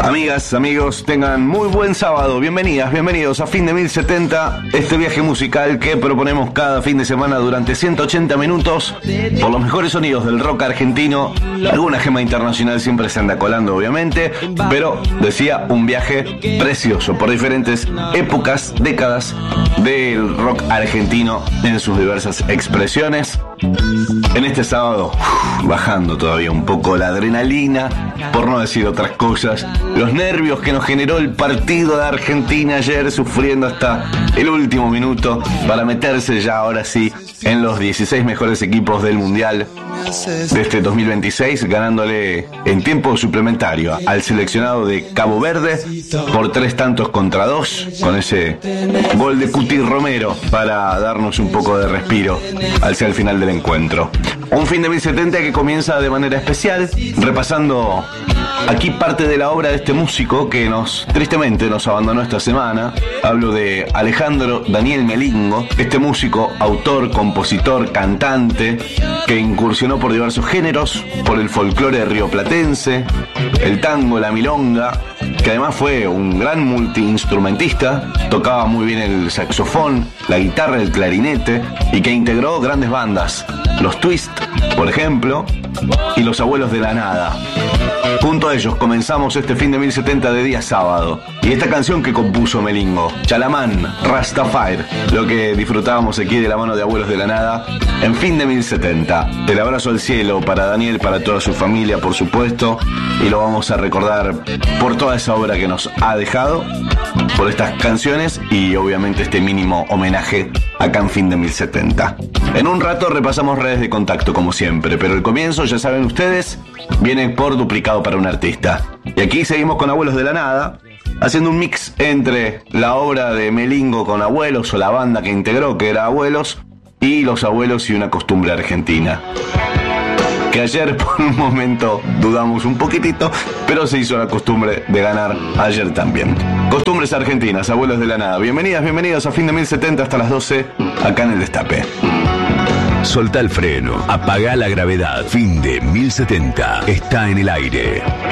Amigas, amigos, tengan muy buen sábado. Bienvenidas, bienvenidos a Fin de 1070, este viaje musical que proponemos cada fin de semana durante 180 minutos por los mejores sonidos del rock argentino. Alguna gema internacional siempre se anda colando, obviamente, pero decía, un viaje precioso por diferentes épocas, décadas del rock argentino en sus diversas expresiones. En este sábado, bajando todavía un poco la adrenalina, por no decir otras cosas, los nervios que nos generó el partido de Argentina ayer, sufriendo hasta el último minuto para meterse ya ahora sí en los 16 mejores equipos del Mundial de este 2026, ganándole en tiempo suplementario al seleccionado de Cabo Verde por 3-2, con ese gol de Cuti Romero para darnos un poco de respiro hacia el final del encuentro. Un fin de 1070 que comienza de manera especial, repasando aquí parte de la obra de este músico que tristemente nos abandonó esta semana. Hablo de Alejandro Daniel Melingo, este músico, autor, compositor, cantante, que incursionó por diversos géneros, por el folclore rioplatense, el tango, la milonga, que además fue un gran multiinstrumentista, tocaba muy bien el saxofón, la guitarra, el clarinete, y que integró grandes bandas, los Twist, por ejemplo, y los Abuelos de la Nada. Junto a ellos comenzamos este fin de 1070 de día sábado. Y esta canción que compuso Melingo, Chalamán, Rastafari, lo que disfrutábamos aquí de la mano de Abuelos de la Nada en fin de 1070. El abrazo al cielo para Daniel, para toda su familia, por supuesto. Y lo vamos a recordar por toda esa obra que nos ha dejado, por estas canciones y obviamente este mínimo homenaje acá en fin de 1070. En un rato repasamos redes de contacto como siempre, pero el comienzo, ya saben ustedes, viene por duplicado para un artista. Y aquí seguimos con Abuelos de la Nada, haciendo un mix entre la obra de Melingo con Abuelos, o la banda que integró, que era Abuelos, y los Abuelos y una costumbre argentina, que ayer por un momento dudamos un poquitito, pero se hizo la costumbre de ganar ayer también. Costumbres argentinas, Abuelos de la Nada. Bienvenidas, bienvenidos a fin de 1070 hasta las 12, acá en El Destape. Soltá el freno, apagá la gravedad. Fin de 1070 está en el aire.